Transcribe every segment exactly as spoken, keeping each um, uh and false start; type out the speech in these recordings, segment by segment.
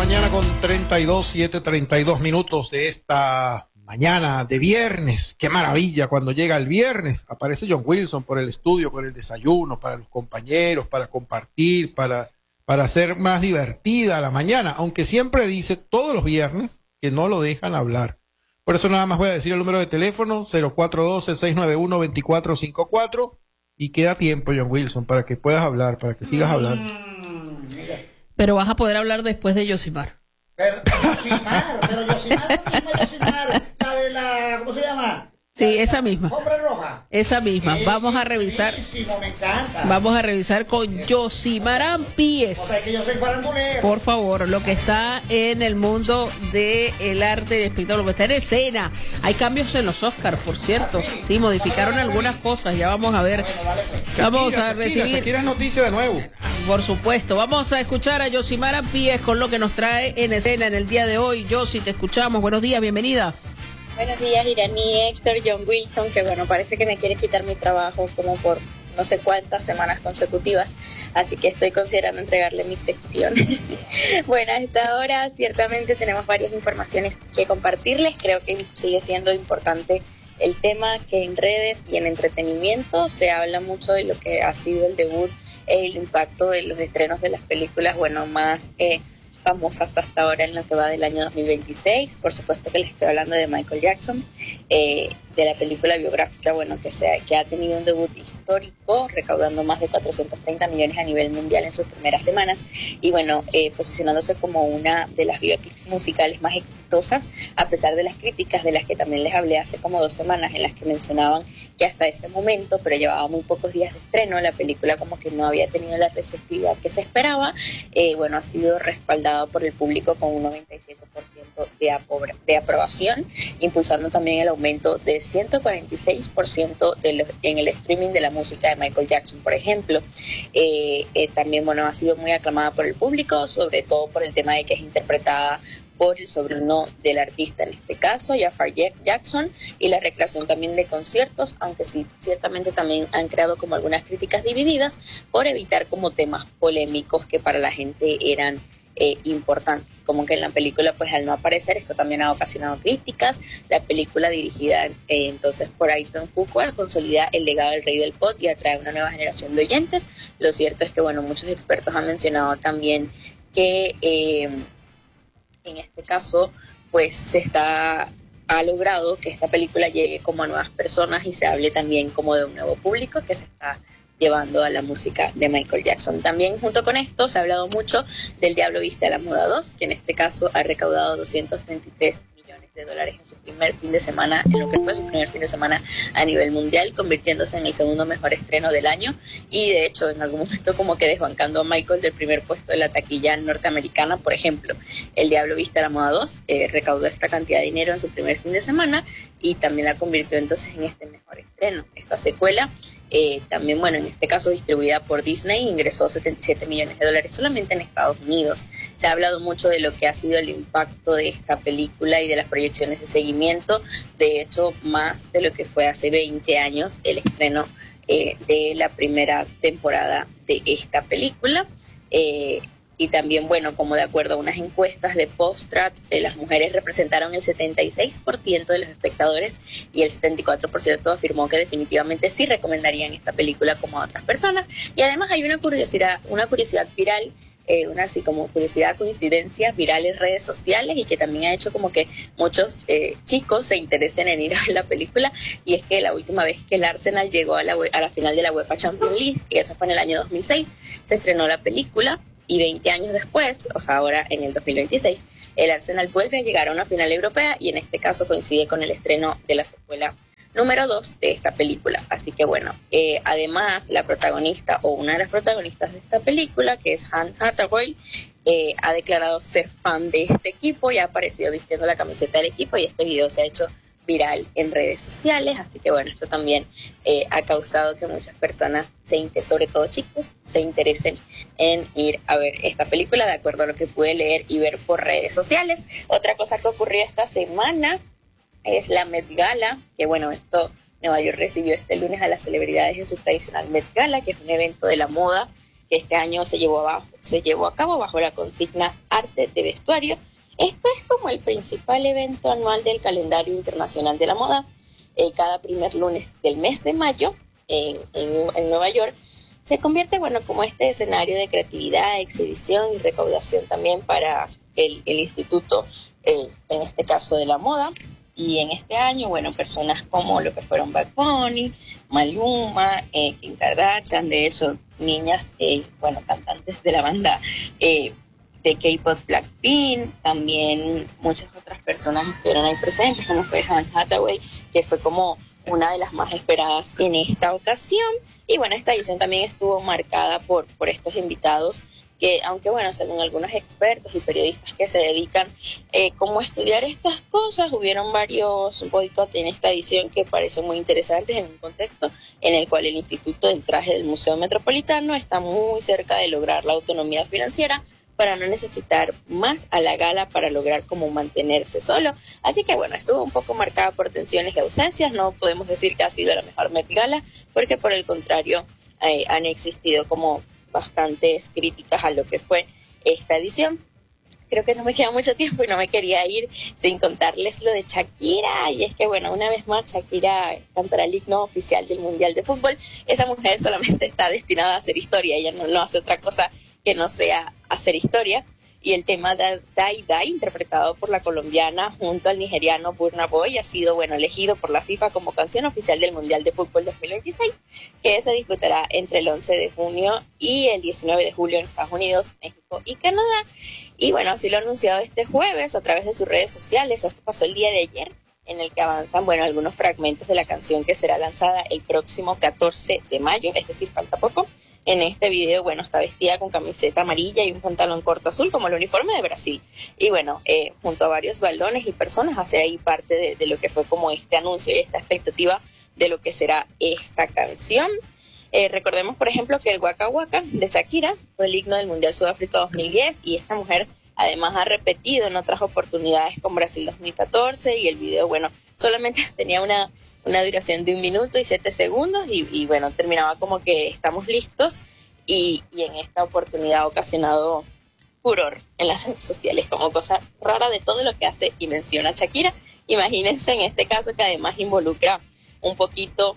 mañana con treinta y dos, siete, treinta y dos minutos de esta mañana de viernes. Qué maravilla cuando llega el viernes. Aparece John Wilson por el estudio, con el desayuno, para los compañeros, para compartir, para, para hacer más divertida la mañana. Aunque siempre dice todos los viernes que no lo dejan hablar. Por eso nada más voy a decir el número de teléfono, cero cuatro uno dos, seis nueve uno, dos cuatro cinco cuatro. Y queda tiempo, John Wilson, para que puedas hablar, para que sigas hablando. Pero vas a poder hablar después de Yosimar. Pero Yosimar, pero Yosimar, la misma Yosimar, la de la, ¿cómo se llama? Sí, esa misma. Hombre roja. Esa misma. Vamos a revisar. Me encanta. Vamos a revisar con Yosimar Ampíes. O sea, que yo soy farandulero. Por favor, lo que está en el mundo del arte y espectáculo, lo que está en escena. Hay cambios en los Oscars, por cierto. ¿Ah, sí? Sí, modificaron algunas cosas. Ya vamos a ver. Bueno, dale, pues. Vamos Shakira, a recibir. Shakira, Shakira es noticia de nuevo. Por supuesto. Vamos a escuchar a Yosimar Ampíes con lo que nos trae en escena en el día de hoy. Yossi, te escuchamos. Buenos días, bienvenida. Buenos días, Irani, Héctor, John Wilson, que bueno, parece que me quiere quitar mi trabajo como por no sé cuántas semanas consecutivas, así que estoy considerando entregarle mi sección. Bueno, a esta hora ciertamente tenemos varias informaciones que compartirles. Creo que sigue siendo importante el tema, que en redes y en entretenimiento se habla mucho de lo que ha sido el debut, el impacto de los estrenos de las películas, bueno, más eh, famosas hasta ahora en lo que va del año dos mil veintiséis. Por supuesto que les estoy hablando de Michael Jackson, eh, de la película biográfica, bueno, que, sea, que ha tenido un debut histórico, recaudando más de cuatrocientos treinta millones a nivel mundial en sus primeras semanas, y bueno, eh, posicionándose como una de las biopics musicales más exitosas, a pesar de las críticas de las que también les hablé hace como dos semanas, en las que mencionaban que hasta ese momento, pero llevaba muy pocos días de estreno, la película como que no había tenido la receptividad que se esperaba. Eh, bueno, ha sido respaldado por el público con un noventa y siete por ciento de, apro- de aprobación, impulsando también el aumento de ciento cuarenta y seis por ciento de los, en el streaming de la música de Michael Jackson, por ejemplo. Eh, eh, también, bueno, ha sido muy aclamada por el público, sobre todo por el tema de que es interpretada por el sobrino del artista, en este caso, Jafar Jackson, y la recreación también de conciertos, aunque sí, ciertamente también han creado como algunas críticas divididas por evitar como temas polémicos que para la gente eran Eh, importante, como que en la película, pues al no aparecer, esto también ha ocasionado críticas. La película, dirigida eh, entonces por Aiton Fuqua, consolida el legado del rey del pop y atrae una nueva generación de oyentes. Lo cierto es que, bueno, muchos expertos han mencionado también que eh, en este caso, pues se está ha logrado que esta película llegue como a nuevas personas y se hable también como de un nuevo público que se está llevando a la música de Michael Jackson. También junto con esto se ha hablado mucho del Diablo Viste a la Moda dos, que en este caso ha recaudado doscientos treinta y tres millones de dólares en su primer fin de semana, en lo que fue su primer fin de semana a nivel mundial, convirtiéndose en el segundo mejor estreno del año y de hecho en algún momento como que desbancando a Michael del primer puesto de la taquilla norteamericana. Por ejemplo, el Diablo Viste a la Moda dos eh, recaudó esta cantidad de dinero en su primer fin de semana y también la convirtió entonces en este mejor estreno. Esta secuela, Eh, también, bueno, en este caso distribuida por Disney, ingresó setenta y siete millones de dólares solamente en Estados Unidos. Se ha hablado mucho de lo que ha sido el impacto de esta película y de las proyecciones de seguimiento, de hecho más de lo que fue hace veinte años el estreno eh, de la primera temporada de esta película. Eh, Y también, bueno, como de acuerdo a unas encuestas de Postrat, eh, las mujeres representaron el setenta y seis por ciento de los espectadores y el setenta y cuatro por ciento afirmó que definitivamente sí recomendarían esta película como a otras personas. Y además hay una curiosidad, una curiosidad viral, eh, una así como curiosidad, coincidencia viral en redes sociales y que también ha hecho como que muchos eh, chicos se interesen en ir a ver la película. Y es que la última vez que el Arsenal llegó a la, a la final de la UEFA Champions League, que eso fue en el año dos mil seis, se estrenó la película. Y veinte años después, o sea, ahora en el dos mil veintiséis, el Arsenal vuelve a llegar a una final europea y en este caso coincide con el estreno de la secuela número dos de esta película. Así que bueno, eh, además la protagonista o una de las protagonistas de esta película, que es Anne Hathaway, eh, ha declarado ser fan de este equipo y ha aparecido vistiendo la camiseta del equipo y este video se ha hecho viral en redes sociales, así que bueno, esto también eh, ha causado que muchas personas, se, sobre todo chicos, se interesen en ir a ver esta película, de acuerdo a lo que pude leer y ver por redes sociales. Otra cosa que ocurrió esta semana es la Met Gala, que bueno, esto, Nueva York recibió este lunes a las celebridades en su tradicional Met Gala, que es un evento de la moda que este año se llevó, abajo, se llevó a cabo bajo la consigna Arte de Vestuario. Esto es como el principal evento anual del calendario internacional de la moda. Eh, cada primer lunes del mes de mayo en, en, en Nueva York se convierte, bueno, como este escenario de creatividad, exhibición y recaudación también para el, el instituto, eh, en este caso de la moda. Y en este año, bueno, personas como lo que fueron Bad Bunny, Maluma, eh, Kim Kardashian, de eso, niñas, eh, bueno, cantantes de la banda eh, de K-pop Blackpink, también muchas otras personas estuvieron ahí presentes, como fue Anne Hathaway, que fue como una de las más esperadas en esta ocasión. Y bueno, esta edición también estuvo marcada por, por estos invitados que, aunque bueno, según algunos expertos y periodistas que se dedican eh, como a estudiar estas cosas, hubieron varios boicots en esta edición que parecen muy interesantes en un contexto en el cual el Instituto del Traje del Museo Metropolitano está muy cerca de lograr la autonomía financiera para no necesitar más a la gala para lograr como mantenerse solo. Así que bueno, estuvo un poco marcada por tensiones y ausencias. No podemos decir que ha sido la mejor Met Gala, porque por el contrario eh, han existido como bastantes críticas a lo que fue esta edición. Creo que no me queda mucho tiempo y no me quería ir sin contarles lo de Shakira. Y es que, bueno, una vez más, Shakira cantará el himno oficial del Mundial de Fútbol. Esa mujer solamente está destinada a hacer historia. Ella no, no hace otra cosa que no sea hacer historia. Y el tema de Dai Dai, interpretado por la colombiana junto al nigeriano Burna Boy, ha sido, bueno, elegido por la FIFA como canción oficial del Mundial de Fútbol dos mil veintiséis, que se disputará entre el once de junio y el diecinueve de julio en Estados Unidos, México y Canadá. Y bueno, así lo ha anunciado este jueves a través de sus redes sociales. Esto pasó el día de ayer, en el que avanzan, bueno, algunos fragmentos de la canción que será lanzada el próximo catorce de mayo, es decir, falta poco. En este video, bueno, está vestida con camiseta amarilla y un pantalón corto azul, como el uniforme de Brasil. Y bueno, eh, junto a varios balones y personas, hace ahí parte de, de lo que fue como este anuncio y esta expectativa de lo que será esta canción. Eh, recordemos, por ejemplo, que el Waka Waka de Shakira fue el himno del Mundial Sudáfrica dos mil diez, y esta mujer además ha repetido en otras oportunidades con Brasil dos mil catorce, y el video, bueno, solamente tenía una... una duración de un minuto y siete segundos y, y bueno, terminaba como que estamos listos y, y en esta oportunidad ha ocasionado furor en las redes sociales como cosa rara de todo lo que hace y menciona Shakira. Imagínense en este caso que además involucra un poquito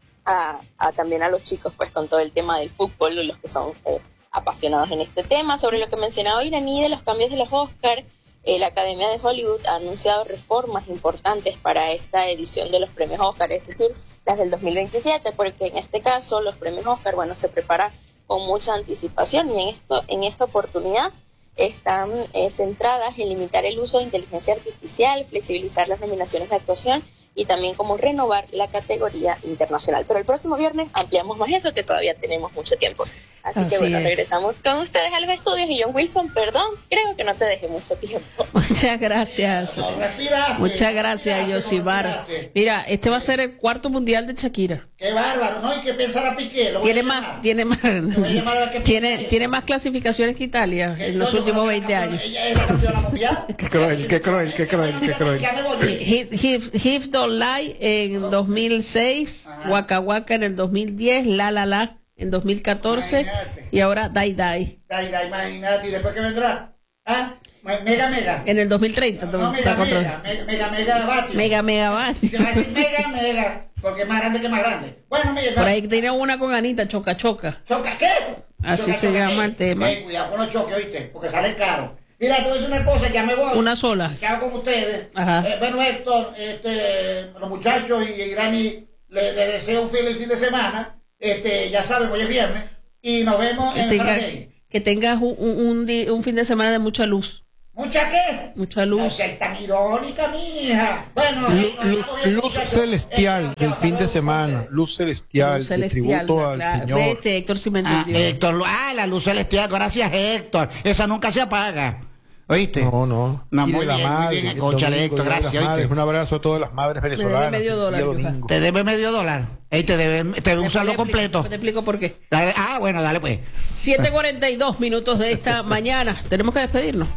a, a también a los chicos, pues con todo el tema del fútbol, los que son eh, apasionados en este tema. Sobre lo que mencionaba Iraní de los cambios de los Oscar, Eh, la Academia de Hollywood ha anunciado reformas importantes para esta edición de los premios Oscar, es decir, las del dos mil veintisiete, porque en este caso los premios Oscar, bueno, se prepara con mucha anticipación y en esto, en esta oportunidad están eh, centradas en limitar el uso de inteligencia artificial, flexibilizar las nominaciones de actuación y también como renovar la categoría internacional. Pero el próximo viernes ampliamos más eso, que todavía tenemos mucho tiempo. Así, Así que bueno, es. regresamos con ustedes a los estudios. Y John Wilson, perdón, creo que no te dejé mucho tiempo. Muchas gracias. No, respiraste, Muchas gracias, respiraste, Yosimar. respiraste. Mira, este va a ser el cuarto mundial de Shakira. Qué bárbaro, ¿no? ¿Y qué pensará Piqué? Lo voy Tiene a más, llamar. tiene más, Lo voy a llamar a ver qué tiene, piensa. tiene más clasificaciones que Italia Que en los no, últimos no, veinte no, años. Ella es la campeona mundial. Qué cruel, qué cruel, qué cruel, qué cruel. Ya me voy. Hip, Hip, Hip Don't Lie en dos mil seis, Ajá. Waka Waka en el dos mil diez, La La La en dos mil catorce Imagínate. y ahora Dai Dai Dai, dai, imagínate. ¿Y después qué vendrá? ¿Ah? Mega, mega. en el dos mil treinta. No, no, está mega, control- mega, mega, mega, mega, vatio. Mega Mega Bat. Se va a decir mega, mega, porque es más grande que más grande. Bueno, mira, Por ahí tiene una con Anita, Choca Choca. ¿choca qué? Así Choca, se choca, llama ¿qué? el tema. Eh, cuidado con los choques, ¿oíste? Porque sale caro. Mira, te voy a decir una cosa, ya me voy. Una sola. ¿Qué hago con ustedes? Ajá. Eh, bueno, Héctor, este, los muchachos y Irani, les le deseo un feliz fin de semana. Este, ya saben, hoy es viernes. Y nos vemos Que en tengas, Friday. que tengas un, un, un di- un fin de semana de mucha luz. ¿Mucha qué? Mucha No luz. seas tan irónica, mija. Bueno, Luz, eh, luz, oye, luz muchachos, celestial eh, del fin de semana, luz celestial, Luz de celestial, tributo al claro. Señor. Ve, este Héctor sí me Ah, entendió. Héctor, ah, la luz celestial, gracias Héctor. Esa nunca se apaga. ¿Oíste? No, no. No, Y de muy la bien, muy madre, bien, el cónchale, domingo, Héctor, Día de las gracias, Madres. ¿oíste? Un abrazo a todas las madres venezolanas. medio el día dólar, domingo. Te debe medio dólar. Ey, te debe, te debe un Después saldo te completo. explico- Te explico por qué. Dale, ah, bueno, dale pues. siete cuarenta y dos minutos de esta mañana. Tenemos que despedirnos.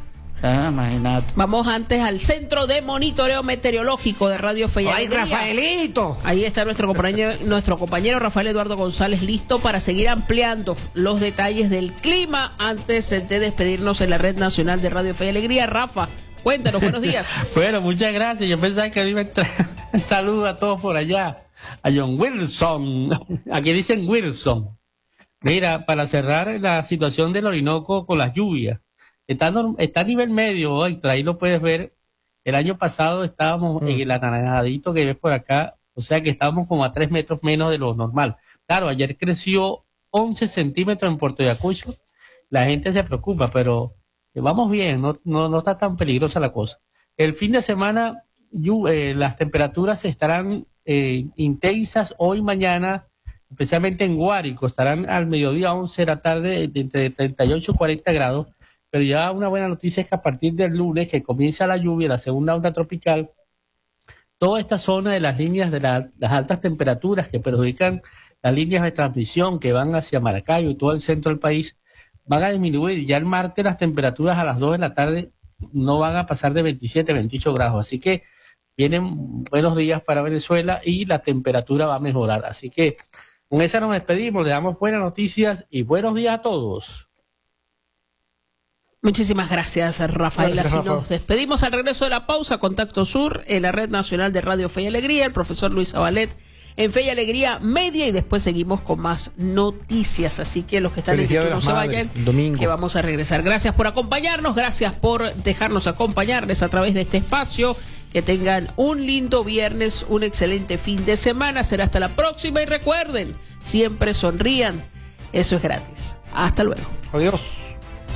Ah, imagínate. Vamos antes al Centro de Monitoreo Meteorológico de Radio Fe y ¡Ay, Alegría. Rafaelito! Ahí está nuestro compañero, nuestro compañero Rafael Eduardo González, listo para seguir ampliando los detalles del clima antes de despedirnos en la Red Nacional de Radio Fe y Alegría. Rafa, cuéntanos, buenos días. Bueno, muchas gracias. Yo pensaba que iba a entrar. Un saludo a todos por allá. A John Wilson. Aquí dicen Wilson. Mira, para cerrar la situación del Orinoco con las lluvias. Está, norm- está a nivel medio hoy, ahí lo puedes ver. El año pasado estábamos mm. en el anaranjadito que ves por acá, o sea que estábamos como a tres metros menos de lo normal. Claro, ayer creció once centímetros en Puerto Ayacucho, la gente se preocupa, pero vamos bien, no, no, no está tan peligrosa la cosa. El fin de semana llu- eh, las temperaturas estarán eh, intensas hoy y mañana, especialmente en Guárico, estarán al mediodía a once de la tarde de entre treinta y ocho y cuarenta grados. Pero ya una buena noticia es que a partir del lunes, que comienza la lluvia, la segunda onda tropical, toda esta zona de las líneas de la, las altas temperaturas que perjudican las líneas de transmisión que van hacia Maracaibo y todo el centro del país, van a disminuir. Ya el martes las temperaturas a las dos de la tarde no van a pasar de veintisiete, veintiocho grados. Así que vienen buenos días para Venezuela y la temperatura va a mejorar. Así que con esa nos despedimos, le damos buenas noticias y buenos días a todos. Muchísimas gracias, Rafael. Gracias, Así Rafa. nos despedimos al regreso de la pausa. Contacto Sur en la Red Nacional de Radio Fe y Alegría, el profesor Luis Zabalet en Fe y Alegría Media, y después seguimos con más noticias. Así que los que están Feliz en Día de YouTube no las se Madres, vayan, domingo. que vamos a regresar. Gracias por acompañarnos, gracias por dejarnos acompañarles a través de este espacio. Que tengan un lindo viernes, un excelente fin de semana. Será hasta la próxima y recuerden, siempre sonrían. Eso es gratis. Hasta luego. Adiós.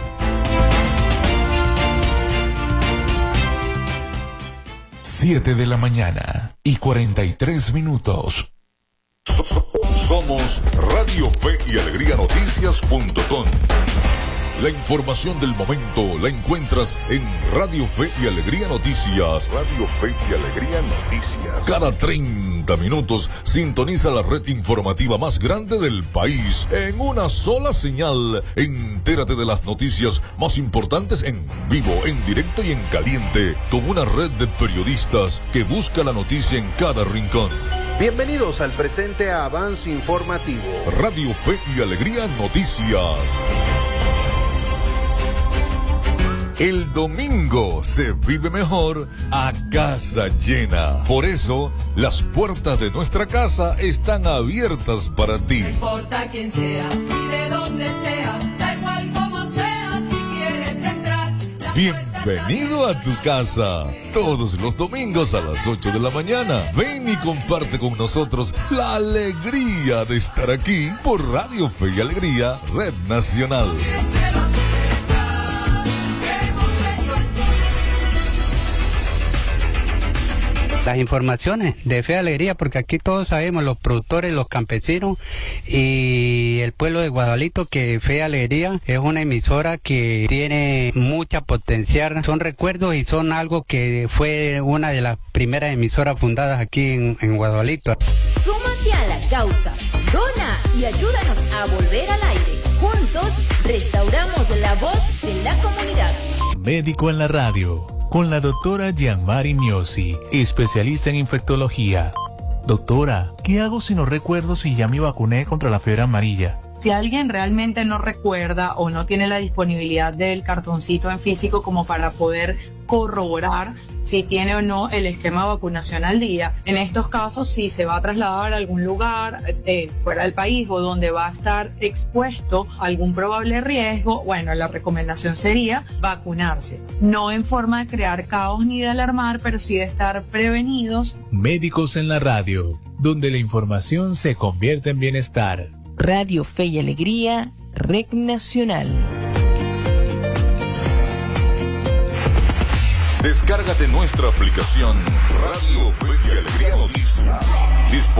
siete de la mañana y cuarenta y tres minutos. Somos Radio Fe y Alegría Noticias punto com. La información del momento la encuentras en Radio Fe y Alegría Noticias. Radio Fe y Alegría Noticias. Cada treinta minutos sintoniza la red informativa más grande del país en una sola señal. Entérate de las noticias más importantes en vivo, en directo y en caliente, con una red de periodistas que busca la noticia en cada rincón. Bienvenidos al presente avance informativo. Radio Fe y Alegría Noticias. El domingo se vive mejor a casa llena. Por eso, las puertas de nuestra casa están abiertas para ti. No importa quién sea y de dónde sea, da igual como sea, si quieres entrar. Bienvenido a tu casa. Todos los domingos a las ocho de la mañana. Ven y comparte con nosotros la alegría de estar aquí por Radio Fe y Alegría, Red Nacional. Las informaciones de Fe y Alegría, porque aquí todos sabemos, los productores, los campesinos y el pueblo de Guadalito, que Fe y Alegría es una emisora que tiene mucha potencial. Son recuerdos y son algo que fue una de las primeras emisoras fundadas aquí en, en Guadalito. Súmate a la causa, dona y ayúdanos a volver al aire. Juntos restauramos la voz de la comunidad. Médico en la radio, con la doctora Gianmari Miosi, especialista en infectología. Doctora, ¿qué hago si no recuerdo si ya me vacuné contra la fiebre amarilla? Si alguien realmente no recuerda o no tiene la disponibilidad del cartoncito en físico como para poder corroborar si tiene o no el esquema de vacunación al día, en estos casos, si se va a trasladar a algún lugar eh, fuera del país o donde va a estar expuesto a algún probable riesgo, bueno, la recomendación sería vacunarse. No en forma de crear caos ni de alarmar, pero sí de estar prevenidos. Médicos en la radio, donde la información se convierte en bienestar. Radio Fe y Alegría, Red Nacional. Descárgate nuestra aplicación Radio Fe y Alegría Noticias.